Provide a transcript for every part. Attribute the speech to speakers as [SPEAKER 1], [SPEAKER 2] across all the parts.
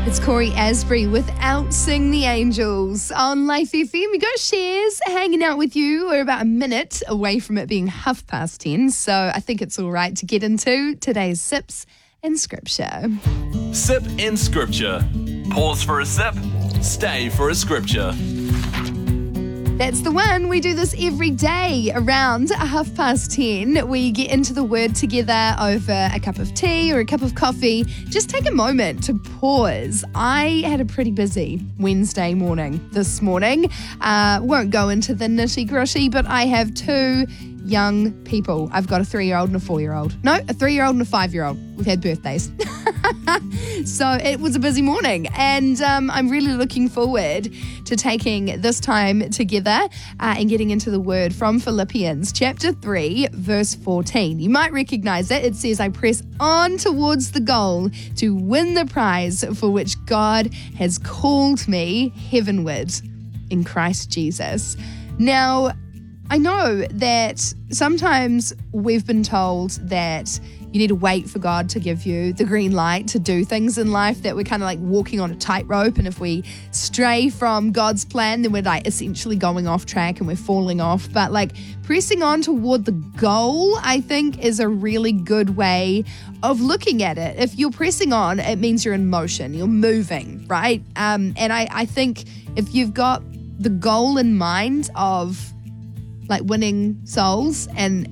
[SPEAKER 1] It's Corey Asbury with Outsing the Angels on Life FM. We got Shares hanging out with you. We're about a minute away from it being 10:30, so I think it's all right to get into today's Sips in Scripture.
[SPEAKER 2] Sip in Scripture. Pause for a sip. Stay for a scripture.
[SPEAKER 1] That's the one. We do this every day around 10:30. We get into the Word together over a cup of tea or a cup of coffee. Just take a moment to pause. I had a pretty busy Wednesday morning this morning. Won't go into the nitty-gritty, but I have two young people. I've got a 3-year-old and a 4-year-old. No, a 3-year-old and a 5-year-old. We've had birthdays. So it was a busy morning, and I'm really looking forward to taking this time together and getting into the Word from Philippians chapter 3, verse 14. You might recognize it. It says, I press on towards the goal to win the prize for which God has called me heavenward in Christ Jesus. Now, I know that sometimes we've been told that you need to wait for God to give you the green light to do things in life, that we're kind of like walking on a tightrope, and if we stray from God's plan, then we're like essentially going off track and we're falling off. But like pressing on toward the goal, I think, is a really good way of looking at it. If you're pressing on, it means you're in motion, you're moving, right? And I think if you've got the goal in mind of like winning souls and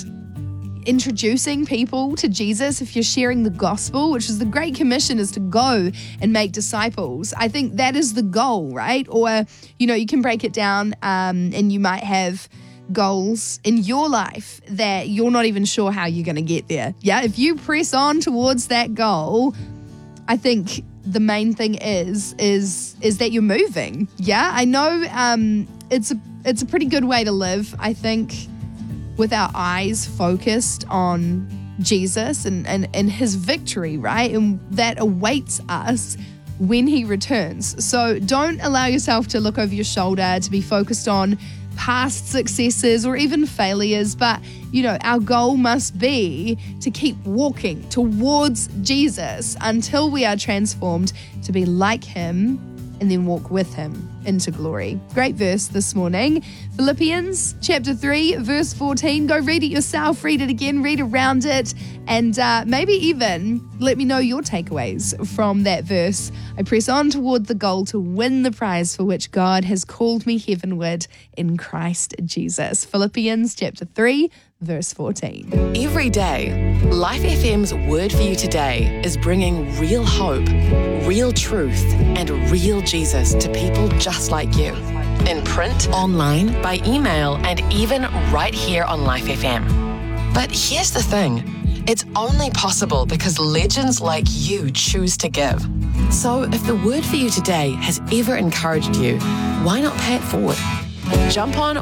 [SPEAKER 1] introducing people to Jesus, if you're sharing the gospel, which is the Great Commission, is to go and make disciples, I think that is the goal, right? Or, you can break it down and you might have goals in your life that you're not even sure how you're going to get there. Yeah, if you press on towards that goal, I think the main thing is that you're moving. Yeah, I know it's a pretty good way to live, I think, with our eyes focused on Jesus and his victory, right? And that awaits us when he returns. So don't allow yourself to look over your shoulder, to be focused on past successes or even failures. But, our goal must be to keep walking towards Jesus until we are transformed to be like him and then walk with him into glory. Great verse this morning. Philippians chapter 3, verse 14. Go read it yourself, read it again, read around it, and maybe even let me know your takeaways from that verse. I press on toward the goal to win the prize for which God has called me heavenward in Christ Jesus. Philippians chapter 3, verse 14.
[SPEAKER 3] Every day, Life FM's Word for You Today is bringing real hope, real truth, and real Jesus to people just like you. In print, online, by email, and even right here on Life FM. But here's the thing. It's only possible because legends like you choose to give. So if the Word for You Today has ever encouraged you, why not pay it forward? Jump on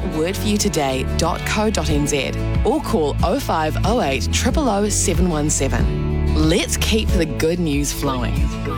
[SPEAKER 3] wordforyoutoday.co.nz or call 0508 000 717. Let's keep the good news flowing.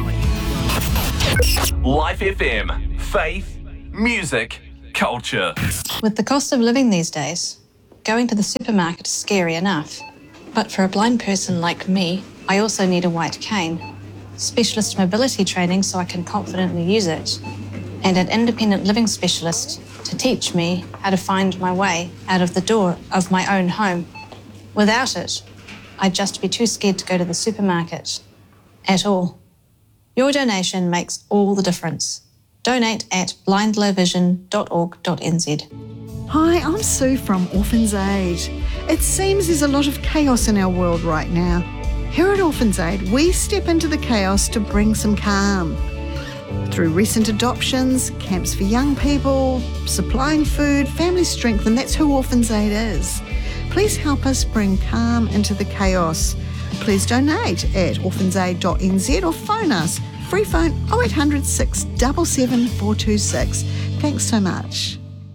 [SPEAKER 2] Life FM. Faith, music, culture.
[SPEAKER 4] With the cost of living these days, going to the supermarket is scary enough. But for a blind person like me, I also need a white cane, specialist mobility training so I can confidently use it, and an independent living specialist to teach me how to find my way out of the door of my own home. Without it, I'd just be too scared to go to the supermarket at all. Your donation makes all the difference. Donate at blindlowvision.org.nz.
[SPEAKER 5] Hi, I'm Sue from Orphans Aid. It seems there's a lot of chaos in our world right now. Here at Orphans Aid, we step into the chaos to bring some calm. Through recent adoptions, camps for young people, supplying food, family strength, and that's who Orphans Aid is. Please help us bring calm into the chaos. Please donate at orphansaid.nz or phone us. Free phone 0800 677 426. Thanks so much.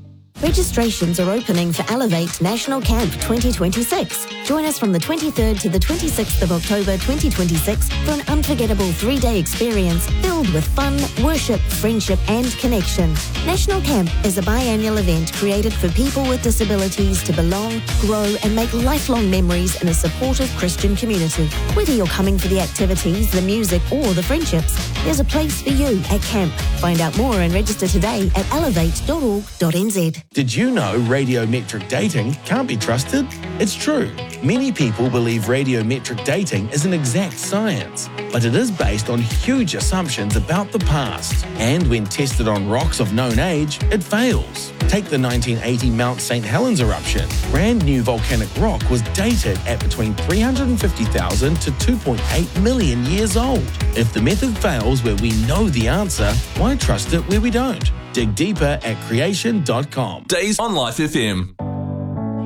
[SPEAKER 6] Registrations are opening for Elevate National Camp 2026. Join us from the 23rd to the 26th of October 2026 for an unforgettable 3-day experience filled with fun, worship, friendship and connection. National Camp is a biannual event created for people with disabilities to belong, grow and make lifelong memories in a supportive Christian community. Whether you're coming for the activities, the music or the friendships, there's a place for you at camp. Find out more and register today at elevate.org.nz.
[SPEAKER 7] Did you know radiometric dating can't be trusted? It's true. Many people believe radiometric dating is an exact science, but it is based on huge assumptions about the past. And when tested on rocks of known age, it fails. Take the 1980 Mount St. Helens eruption. Brand new volcanic rock was dated at between 350,000 to 2.8 million years old. If the method fails where we know the answer, why trust it where we don't? Dig deeper at creation.com.
[SPEAKER 2] Days on Life FM.